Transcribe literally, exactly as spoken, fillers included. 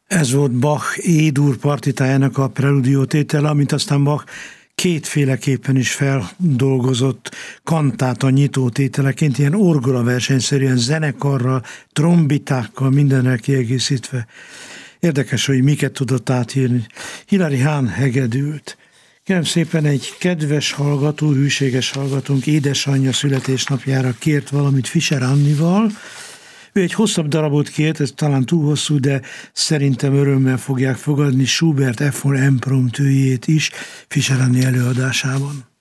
Ez volt Bach E-dur partitájának a preludió tétele, amit aztán Bach kétféleképpen is feldolgozott kantáta nyitó tételeként, ilyen orgola versenyszerűen, zenekarral, trombitákkal, mindenre kiegészítve. Érdekes, hogy miket tudott átírni. Hilary Hahn hegedült. Kérem szépen, egy kedves hallgató, hűséges hallgatónk édesanyja születésnapjára kért valamit Fischer Annival. Ő egy hosszabb darabot kért, ez talán túl hosszú, de szerintem örömmel fogják fogadni Schubert F. von Impromptujét is Fischer Anni előadásában.